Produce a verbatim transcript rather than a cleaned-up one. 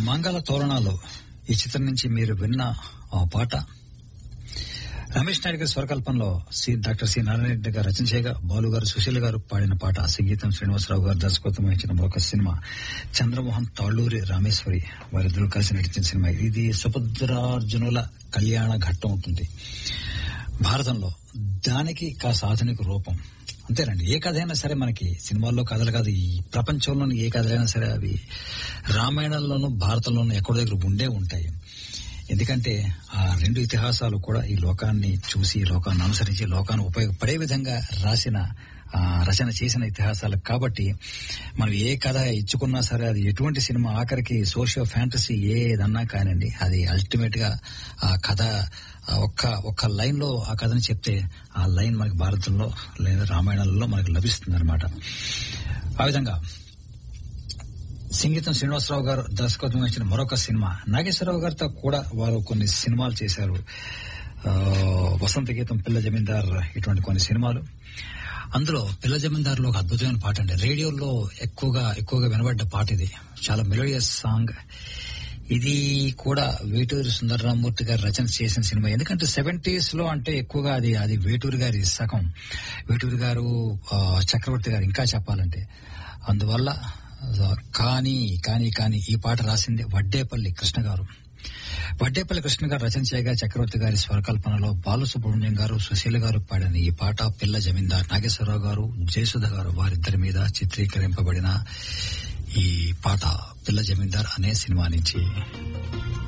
మంగళ తోరణాలు ఈ చిత్రం నుంచి మీరు విన్న ఆ పాట రమేష్ నాయుడు గారి స్వరకల్పనలో C doctor C Narayana Reddy గారు రచన చేయగా బాలు గారు సుశీల్ గారు పాడిన పాట సంగీతం శ్రీనివాసరావు గారు దర్శకత్వం వహించిన మరొక సినిమా చంద్రమోహన్ తాళ్ళూరి రామేశ్వరి వారిద్దరూ కలిసి నటించిన సినిమా. ఇది సుభద్రార్జునుల కళ్యాణ ఘట్టం ఉంటుంది భారతంలో. దానికి కాస్త ఆధునిక రూపం. అంతేనండి, ఏ కథ అయినా సరే మనకి సినిమాల్లో కథలు కాదు, ఈ ప్రపంచంలోని ఏ కథలైనా సరే అవి రామాయణంలోనూ భారతంలోనూ ఎక్కడో దగ్గర ఉండే ఉంటాయి. ఎందుకంటే ఆ రెండు ఇతిహాసాలు కూడా ఈ లోకాన్ని చూసి ఈ లోకాన్ని అనుసరించి లోకాన్ని ఉపయోగపడే విధంగా రాసిన రచన చేసిన ఇతిహాసాలు కాబట్టి మనం ఏ కథ ఇచ్చుకున్నా సరే అది ఎటువంటి సినిమా ఆఖరికి సోషియో ఫ్యాంటసీ ఏదన్నా కానివ్వండి, అది అల్టిమేట్ గా ఆ కథ ఒక్క ఒక్క లైన్ లో ఆ కథని చెప్తే ఆ లైన్ మనకి భారతంలో లేదా రామాయణంలో మనకి లభిస్తుంది అనమాట. ఆ విధంగా సంగీతం శ్రీనివాసరావు గారు దర్శకత్వం వహించిన మరొక సినిమా నాగేశ్వరరావు గారితో కూడా వారు కొన్ని సినిమాలు చేశారు. వసంత గీతం, పిల్ల జమీందార్, ఇటువంటి కొన్ని సినిమాలు. అందులో పిల్ల జమీందార్లో ఒక అద్భుతమైన పాట అండి, రేడియోలో ఎక్కువగా ఎక్కువగా వినబడ్డ పాట. ఇది చాలా మెలోడియస్ సాంగ్. ఇది కూడా వేటూరి సుందరరామూర్తి గారు రచన చేసిన సినిమా. ఎందుకంటే సెవెంటీస్ లో అంటే ఎక్కువగా అది అది వేటూరి గారి సగం, వేటూరి గారు చక్రవర్తి గారు ఇంకా చెప్పాలంటే. అందువల్ల కానీ కానీ కానీ ఈ పాట రాసింది వడ్డేపల్లి కృష్ణ గారు. వడ్డేపల్లి కృష్ణ గారు రచన చేయగా చక్రవర్తి గారి స్వరకల్పనలో బాలసుబ్రహ్మణ్యం గారు, సుశీల గారు పాడిన ఈ పాట పిల్ల జమీందార్ నాగేశ్వరరావు గారు, జయసుధ గారు వారిద్దరి మీద చిత్రీకరింపబడిన ఈ పాట పిల్ల జమీందార్ అనే సినిమా నుంచి.